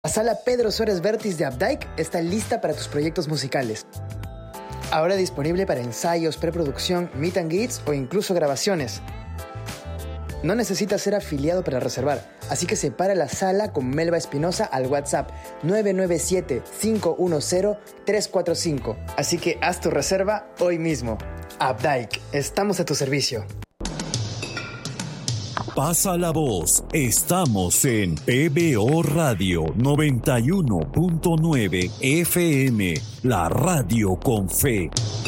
La sala Pedro Suárez Vértiz de Updike está lista para tus proyectos musicales. Ahora disponible para ensayos, preproducción, meet and greets o incluso grabaciones. No necesitas ser afiliado para reservar, así que separa la sala con Melba Espinosa al WhatsApp 997-510-345. Así que haz tu reserva hoy mismo. Updike, estamos a tu servicio. Pasa la voz, estamos en PBO Radio 91.9 FM, la radio con fe.